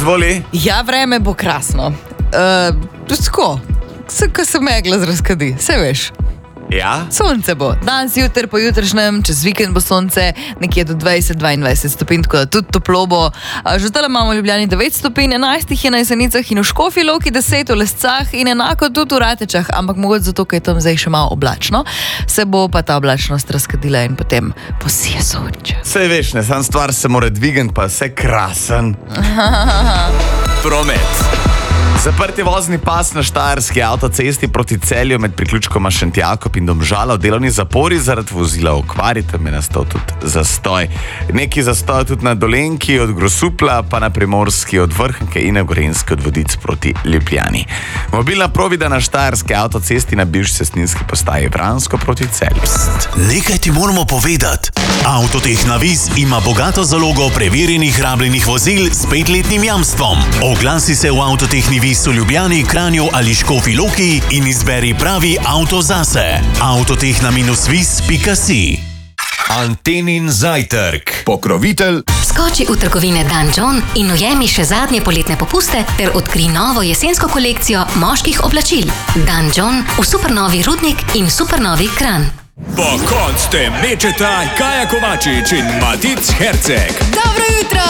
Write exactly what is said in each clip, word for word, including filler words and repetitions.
Izvoli. Ja, vreme bo krasno. Uh, tako, ko se megla zrazkadi, se veš. Ja? Sonce bo. Danes, jutr, pojutrišnjem, čez vikend bo sonce, nekje do dvajset do dvaindvajset stopinj, tako da tudi toplo bo. Že tale imamo v Ljubljani devet stopinj, enajst je na Jesenicah in v Škofji Loki, deset v Lescah in enako tudi v Ratečah, ampak mogoče zato, ker je tam zdaj še malo oblačno, se bo pa ta oblačnost razkadila in potem posije sonče. Sej veš, ne, sam stvar se mora dvigant, pa vse krasen. Promet. Zaprt je vozni pas na štajerski avtocesti proti Celju med priključkoma Šentjakov in Domžala v delovni zapori zaradi vozila okvari, tam je nastal tudi zastoj. Neki zastoj tudi na Dolenki od Grosupla, pa na Primorski od Vrhnke in na Gorenjski od Vodic proti Ljubljani. Mobilna provida na štajerski avtocesti na bivši cestninski postaji Vransko proti Celju. Pst, nekaj ti moramo povedati. Avtotehna Vis ima bogato zalogo preverjenih rabljenih vozil s petletnim jamstvom. Oglasi se v Avtotehni Vis v Ljubljani, Kranju ali Škofji Loki in izberi pravi avto zase. Avtotehna vis pika si. Antenin zajtrk. Pokrovitelj. Skoči v trgovine Dan John in ujemi še zadnje poletne popuste ter odkri novo jesensko kolekcijo moških oblačil. Dan John v supernovi Rudnik in supernovi Kranj. Po koncu mečeta Kaja Kovačič in Matic Herceg. Dobro jutro!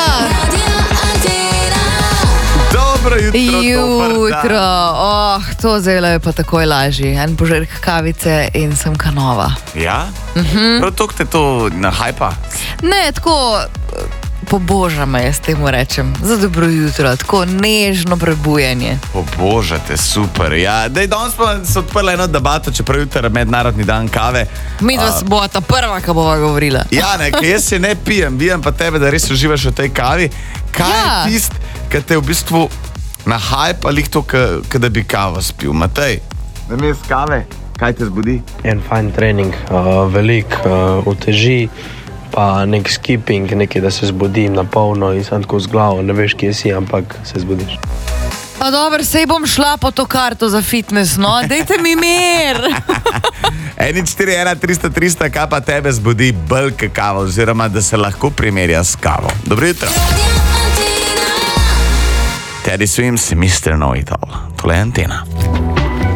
Dobro jutro, Jutro, oh, to zelo je pa takoj lažje. En požirk kavice in sem kanova. Ja? Mhm. Prav toliko te to nahajpa? Ne, tako pobožama jaz temu rečem. Za dobro jutro, tako nežno prebujanje. Pobožate, super. Ja, dej, danes pa se odprla eno debato, čeprav jutro mednarodni dan kave. Mi dva uh, bova ta prva, ki bova govorila. Ja, ne, ker jaz se ne pijem, vijem pa tebe, da res uživaš v tej kavi. Kaj ja. je tist, ki te v bistvu nahajp ali to, ki da bi kavo spil? Matej, da mi je z kave, kaj te zbudi? En fajn trening, uh, velik uh, uteži, pa nek skipping, nekaj, da se zbudim na polno in sem tako z glavo, ne veš, kje si, ampak se zbudiš. Pa dobro, sej bom šla po to karto za fitness, no, dejte mi mir. ena štiri ena tristo tristo, kaj pa tebe zbudi bolj kavo, oziroma da se lahko primerja s kavo. Dobro jutro. Teddy Swims, mister Know It All. Tole je Antena.